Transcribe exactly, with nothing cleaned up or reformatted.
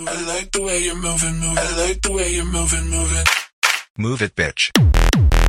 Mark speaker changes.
Speaker 1: moving. I like the way you're moving, moving. I like the way you're moving, moving.
Speaker 2: Move it, bitch.